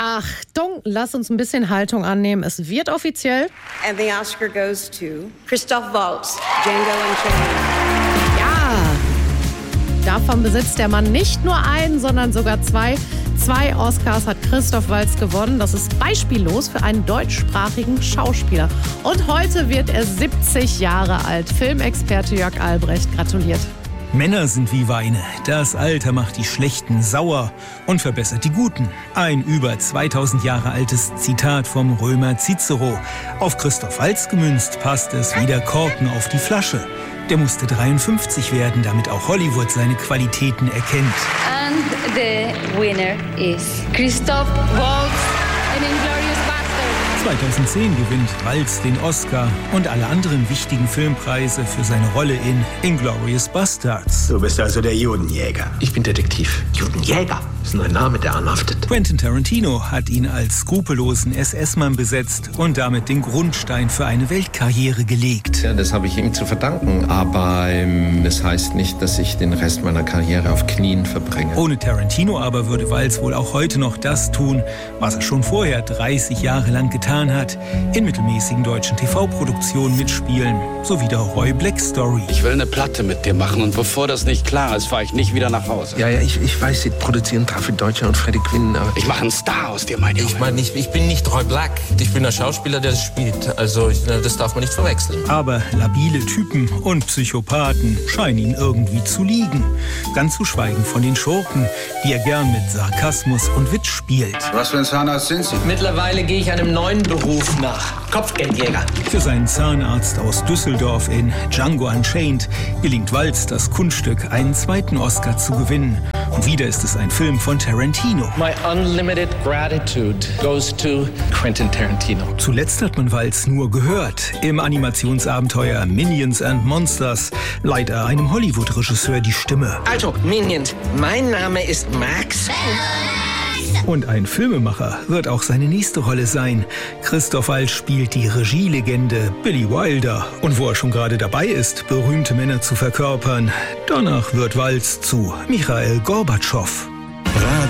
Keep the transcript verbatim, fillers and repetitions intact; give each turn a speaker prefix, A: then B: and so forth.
A: Achtung, lass uns ein bisschen Haltung annehmen. Es wird offiziell.
B: And the Oscar goes to Christoph Waltz, Django Unchained.
A: Ja, davon besitzt der Mann nicht nur einen, sondern sogar zwei. Zwei Oscars hat Christoph Waltz gewonnen. Das ist beispiellos für einen deutschsprachigen Schauspieler. Und heute wird er siebzig Jahre alt. Filmexperte Jörg Albrecht gratuliert.
C: Männer sind wie Weine. Das Alter macht die Schlechten sauer und verbessert die Guten. Ein über zweitausend Jahre altes Zitat vom Römer Cicero. Auf Christoph Waltz gemünzt passt es wie der Korken auf die Flasche. Der musste dreiundfünfzig werden, damit auch Hollywood seine Qualitäten erkennt.
D: And the winner is Christoph Waltz in Inglourious Basterds.
C: zweitausendzehn gewinnt Waltz den Oscar und alle anderen wichtigen Filmpreise für seine Rolle in Inglourious Basterds.
E: Du bist also der Judenjäger.
F: Ich bin Detektiv.
E: Judenjäger?
F: Das ist ein Name, der anhaftet.
C: Quentin Tarantino hat ihn als skrupellosen S S-Mann besetzt und damit den Grundstein für eine Weltkarriere gelegt.
F: Ja, das habe ich ihm zu verdanken. Aber ähm, das heißt nicht, dass ich den Rest meiner Karriere auf Knien verbringe.
C: Ohne Tarantino aber würde Waltz wohl auch heute noch das tun, was er schon vorher dreißig Jahre lang getan hat. In mittelmäßigen deutschen T V-Produktionen mitspielen, so wie der Roy Black Story.
G: Ich will eine Platte mit dir machen und bevor das nicht klar ist, fahre ich nicht wieder nach Hause.
F: Ja, ja, ich, ich weiß, Sie produzieren David Deutscher und Freddie Quinn, aber...
G: Ich mache einen Star aus dir, mein Junge.
H: Ich meine, ich, ich bin nicht Roy Black. Ich bin der Schauspieler, der das spielt. Also, ich, das darf man nicht verwechseln.
C: Aber labile Typen und Psychopathen scheinen ihm irgendwie zu liegen. Ganz zu schweigen von den Schurken, die er gern mit Sarkasmus und Witz spielt.
I: Was für ein Zahnarzt sind Sie?
H: Mittlerweile gehe ich einem neuen Beruf nach. Kopfgeldjäger.
C: Für seinen Zahnarzt aus Düsseldorf in Django Unchained gelingt Waltz das Kunststück, einen zweiten Oscar zu gewinnen. Und wieder ist es ein Film von Tarantino.
H: My unlimited gratitude goes to Quentin Tarantino.
C: Zuletzt hat man Waltz nur gehört. Im Animationsabenteuer Minions and Monsters leiht er einem Hollywood-Regisseur die Stimme.
J: Also, Minions, mein Name ist Max.
C: Und ein Filmemacher wird auch seine nächste Rolle sein. Christoph Waltz spielt die Regielegende Billy Wilder. Und wo er schon gerade dabei ist, berühmte Männer zu verkörpern, danach wird Waltz zu Michail Gorbatschow.